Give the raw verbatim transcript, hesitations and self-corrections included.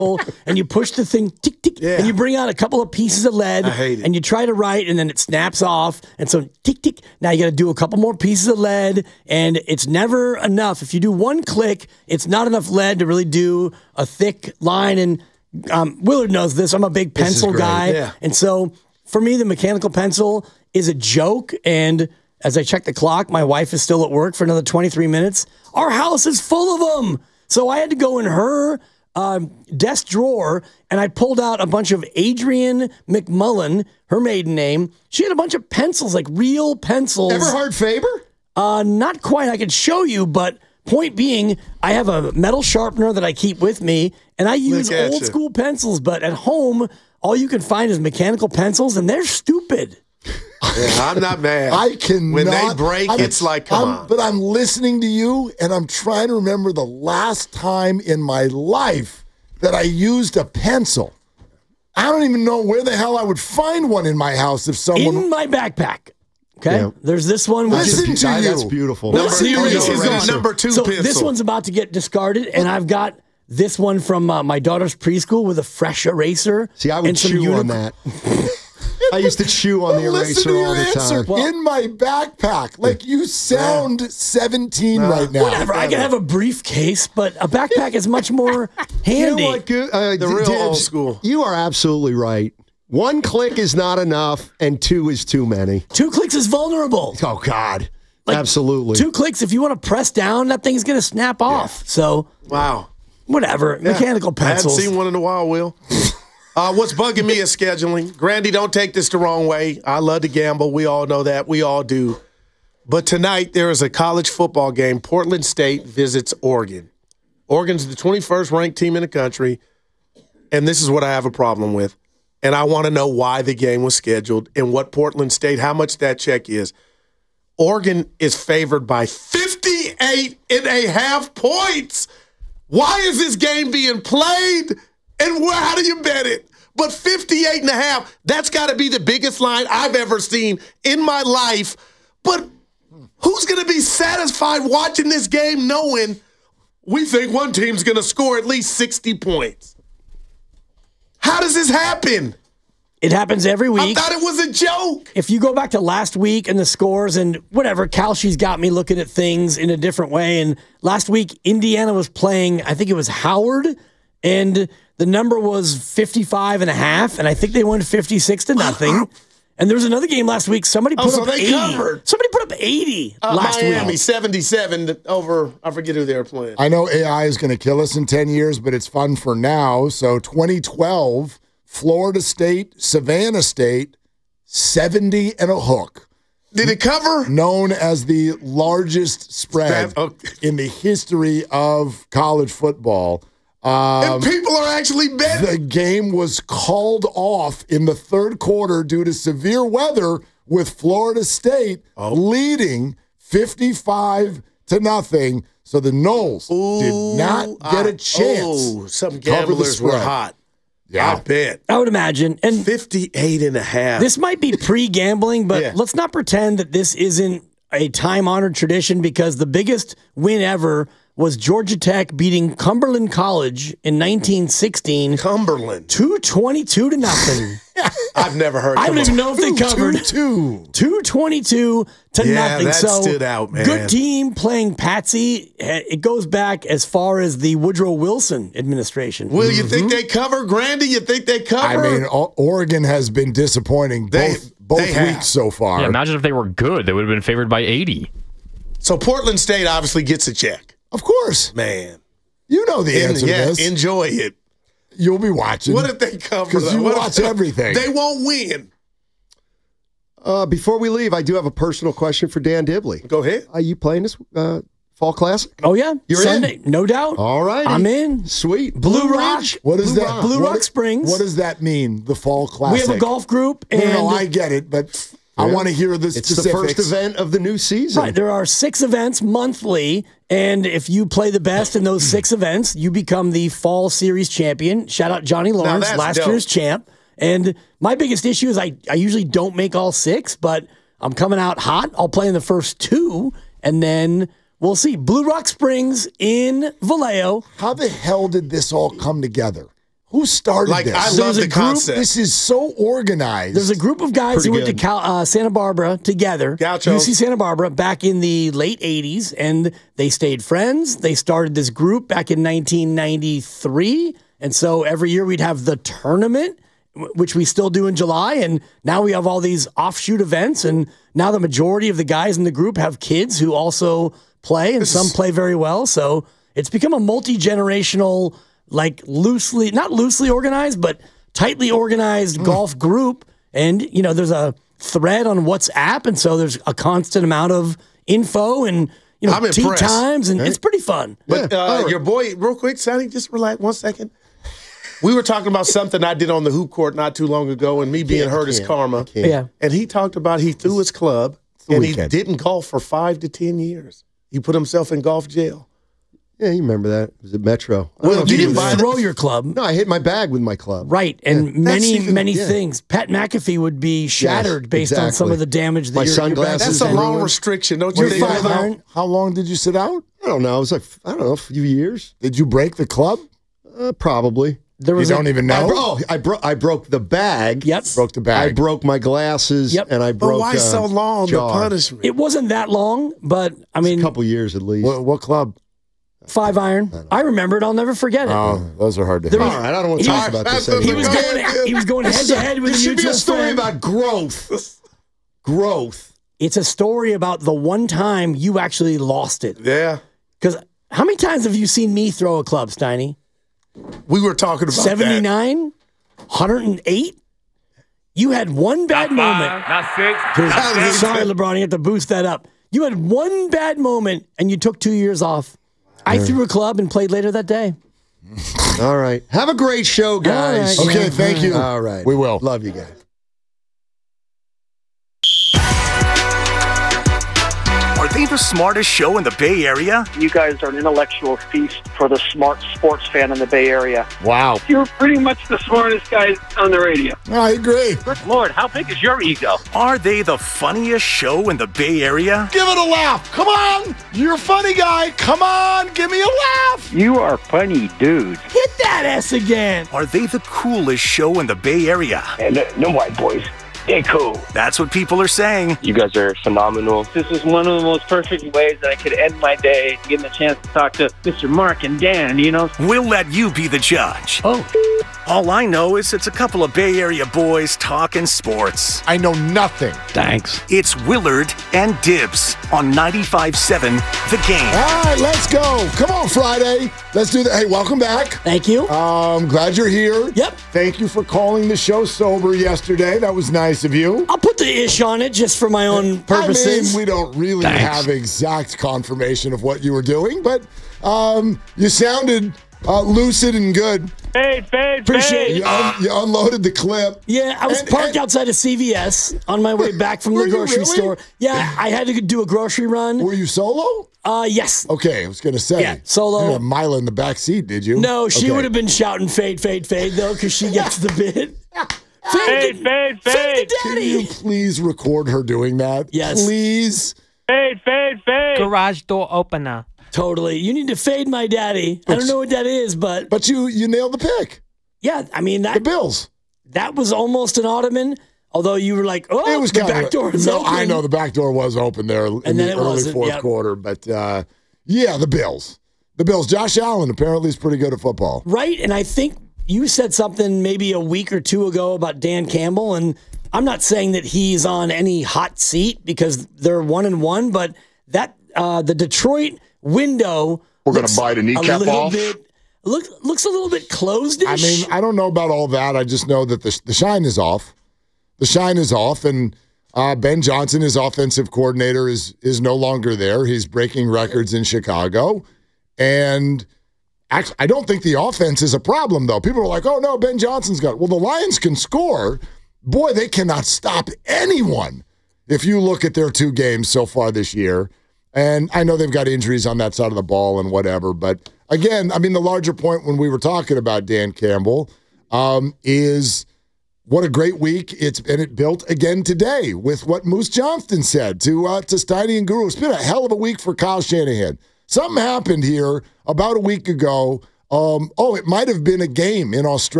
and you push the thing, tick, tick, Yeah. and you bring out a couple of pieces of lead, I hate it. and you try to write, and then it snaps off, and so tick, tick. Now you got to do a couple more pieces of lead, and it's never enough. If you do one click, it's not enough lead to really do a thick line, and um, Willard knows this. I'm a big pencil guy, yeah. and so for me, the mechanical pencil is a joke, and as I check the clock, my wife is still at work for another twenty-three minutes. Our house is full of them, so I had to go in her Um, desk drawer, and I pulled out a bunch of Adrian McMullen, her maiden name. She had a bunch of pencils, like real pencils. Everhard Faber? Uh, not quite. I could show you, but point being, I have a metal sharpener that I keep with me, and I use Look at old you. school pencils, but at home, all you can find is mechanical pencils, and they're stupid. Yeah, I'm not mad. I cannot. When they break, I'm- it's like, come I'm- on. But I'm listening to you, and I'm trying to remember the last time in my life that I used a pencil. I don't even know where the hell I would find one in my house if someone. In my backpack. Okay, Yeah. there's this one. Which Listen is, to you. That's beautiful. Well, Number, Listen to oh, you. this is the Eraser. number two so pencil. this one's about to get discarded, and I've got this one from uh, my daughter's preschool with a fresh eraser. See, I would and some chew on unicorn- that. I used to chew on the Listen to eraser your all the answer. time. in my backpack. Like, you sound seventeen right now. Whatever. I can have a briefcase, but a backpack is much more You handy. know what, Goo- uh, The real Dibs, old school. You are absolutely right. One click is not enough, and two is too many. Two clicks is vulnerable. Oh, God. Like, absolutely. Two clicks, if you want to press down, that thing's going to snap off. So, Wow. whatever. Mechanical pencils. I haven't seen one in a while, Will. Uh, what's bugging me is scheduling. Grandy, don't take this the wrong way. I love to gamble. We all know that. We all do. But tonight, there is a college football game. Portland State visits Oregon. Oregon's the twenty-first ranked team in the country, and this is what I have a problem with. And I want to know why the game was scheduled and what Portland State, how much that check is. Oregon is favored by fifty-eight and a half points. Why is this game being played? And where, how do you bet it? But fifty-eight and a half, that's got to be the biggest line I've ever seen in my life. But who's going to be satisfied watching this game knowing we think one team's going to score at least sixty points? How does this happen? It happens every I week. thought it was a joke. If you go back to last week and the scores and whatever, Kalshi's got me looking at things in a different way. And last week, Indiana was playing, I think it was Howard, and the number was fifty-five and a half, and I think they won fifty-six to nothing. And there was another game last week. Somebody put Oh, so up they eighty. covered. Somebody put up eighty Uh, last Miami, week. seventy-seven over, I forget who they were playing. I know A I is going to kill us in ten years, but it's fun for now. So twenty twelve, Florida State, Savannah State, seventy and a hook. Did it cover? Known as the largest spread That- okay. in the history of college football. Um, And people are actually betting. the game was called off in the third quarter due to severe weather, with Florida State Oh. leading fifty-five to nothing. So the Noles did not get a chance. Oh, some to cover the gamblers were spread. hot. Yeah. I bet. I would imagine. And fifty-eight and a half. this might be pre-gambling, but Yeah. let's not pretend that this isn't a time-honored tradition, because the biggest win ever was Georgia Tech beating Cumberland College in nineteen sixteen, Cumberland. two twenty-two to nothing. I've never heard I don't even Cumberland. know if they covered. Two. two twenty-two to Yeah, nothing. that so stood out, man. Good team playing Patsy. It goes back as far as the Woodrow Wilson administration. Will, you think they cover? Grandy, you think they cover? I mean, O- Oregon has been disappointing They- both both they have. weeks so far. Yeah, imagine if they were good. They would have been favored by eighty. so Portland State obviously gets a check. Of course, Man. you know the En- answer yeah, to this. enjoy it. You'll be watching. What if they cover? 'Cause though? you What if watch they- everything. They won't win. Uh, before we leave, I do have a personal question for Dan Dibley. Go ahead. Are you playing this uh, Fall Classic? Oh yeah, You're Sunday, in? no doubt. All right. I'm in. Sweet. Blue Blue Rock. Ridge? What is Blue that? Rock. Blue what Rock Springs. What does that mean? The Fall Classic. We have a golf group, and No, no, I get it, but I Yeah. want to hear the It's specifics. the first event of the new season. right, there are six events monthly, and if you play the best in those six events, you become the Fall Series champion. Shout out Johnny Lawrence, that's last dope. year's champ. And my biggest issue is I, I usually don't make all six, but I'm coming out hot. I'll play in the first two, and then we'll see. Blue Rock Springs in Vallejo. How the hell did this all come together? Who started Like, this? I There love was the a group- concept. This is so organized. There's a group of guys Pretty who went to good. Cal, uh, Santa Barbara together, Gauchos. U C Santa Barbara, back in the late eighties, and they stayed friends. They started this group back in nineteen ninety-three, and so every year we'd have the tournament, w- which we still do in July, and now we have all these offshoot events, and now the majority of the guys in the group have kids who also play, and some play very well, so it's become a multi-generational, like loosely, not loosely organized, but tightly organized Hmm. golf group. And, you know, there's a thread on WhatsApp. And so there's a constant amount of info and, you know, I'm tee impressed. times. And it's pretty fun. But Yeah, uh, all right. your boy, real quick, Sonny, just relax one second. We were talking about something I did on the hoop court not too long ago, and me being hurt is can't, karma. can't. Yeah. And he talked about he threw his club, the and weekend. he didn't golf for five to ten years. He put himself in golf jail. Yeah, you remember that. It was at Metro. I don't Well, know if you You were didn't buy there. throw your club. No, I hit my bag with my club. Right. And many, even- many yeah. things. Pat McAfee would be shattered based on some exactly. of the damage that My your, your back sunglasses That's was a and in. long ruined. restriction, don't you You're think? five About- iron. How long did you sit out? I don't know. It was like, I don't know, a few years. Did you break the club? Uh, probably. There You was a- don't even I know. bro- oh, I, bro- I broke the bag. Yep. Broke the I bag. broke my glasses. Yep. And I But broke why uh, so long, the jar. punishment? It wasn't that long, but I mean, A couple years at least. What, what club? five iron. I remember it. I'll never forget it. Oh, those are hard to There hit. was- All right, I don't want to He talk was- about this He he anymore. was Go going. ahead. He was going head to head with This a should be a mutual story friend. about growth. Growth. It's a story about the one time you actually lost it. Yeah. Because how many times have you seen me throw a club, Steiny? We were talking about that. seventy-nine? one hundred eight? You had one bad moment. Not six. Dude, sorry, LeBron, you have to boost that up. You had one bad moment and you took two years off. I threw a club and played later that day. All right. Have a great show, guys. All right. Okay, thank you. All right. We will. Love you guys. Are they the smartest show in the Bay Area? You guys are an intellectual feast for the smart sports fan in the Bay Area. Wow. You're pretty much the smartest guy on the radio. I agree. Good Lord, how big is your ego? Are they the funniest show in the Bay Area? Give it a laugh. Come on. You're a funny guy. Come on. Give me a laugh. You are funny, dude. Hit that S again. Are they the coolest show in the Bay Area? And uh, no white boys. They're cool. That's what people are saying. You guys are phenomenal. This is one of the most perfect ways that I could end my day, getting a chance to talk to Mister Mark and Dan, you know? We'll let you be the judge. Oh, All I know is it's a couple of Bay Area boys talking sports. I know nothing. thanks. It's Willard and Dibs on ninety-five seven The Game. All right, let's go. Come on, Friday. Let's do that. Hey, welcome back. Thank you. Um, glad you're here. Yep. Thank you for calling the show sober yesterday. That was nice of you. I'll put the ish on it just for my own purposes. I mean, we don't really Thanks. have exact confirmation of what you were doing, but um, you sounded uh, lucid and good. Fade, fade, Appreciate You, it. un- you unloaded the clip. Yeah, I was And- parked and- outside of C V S on my way back from Were the you grocery really? store. Yeah, I had to do a grocery run. Were you solo? Uh, yes. Okay, I was going to say. Yeah, solo. You didn't have Mila in the back seat, did you? No, she Okay. would have been shouting fade, fade, fade, though, because she gets the bit. Fade, to- fade, fade fade. to Can you daddy. please record her doing that? Yes. Please. Fade, fade, fade. Garage door opener. Totally. You need to fade my daddy. I don't know what that is, but But you you nailed the pick. yeah, I mean, The that Bills. that was almost an ottoman, although you were like, oh, It was the kind back of door is no. open. I know the back door was open there in And then the it early wasn't, fourth yep. quarter, but uh, yeah, the Bills. The Bills. Josh Allen apparently is pretty good at football. Right, and I think you said something maybe a week or two ago about Dan Campbell, and I'm not saying that he's on any hot seat because they're one and one, but that uh, the Detroit window We're gonna looks bite a kneecap a little off? bit look, looks a little bit closed. I mean, I don't know about all that. I just know that the the shine is off. The shine is off, and uh, Ben Johnson, his offensive coordinator, is is no longer there. He's breaking records in Chicago, and actually, I don't think the offense is a problem though. People are like, "Oh no, Ben Johnson's got it." Well, the Lions can score. Boy, they cannot stop anyone. If you look at their two games so far this year. And I know they've got injuries on that side of the ball and whatever. But again, I mean, the larger point when we were talking about Dan Campbell um, is what a great week it's and it built again today with what Moose Johnston said to uh, to Steiny and Guru. It's been a hell of a week for Kyle Shanahan. Something happened here about a week ago. Um, oh, it might have been a game in Australia.